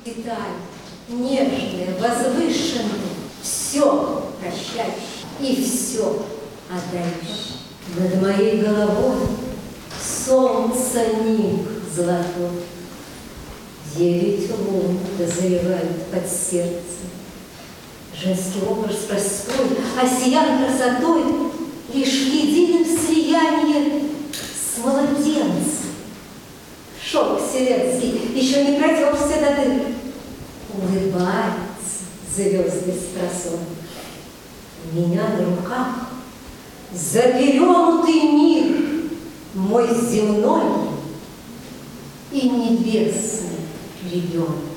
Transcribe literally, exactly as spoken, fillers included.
Деталь, нежная, возвышенная, все прощающая и все отдающая. Над моей головой солнце ник золотой. Девять лун дозревают под сердцем. Женский образ простой, осиян красотой, лишь единым слиянием с младенцем. Шелк вселенский еще не протерся до дыр. Улыбается звездный страсон. У меня на руках заперенутый мир, мой земной и небесный ребенок.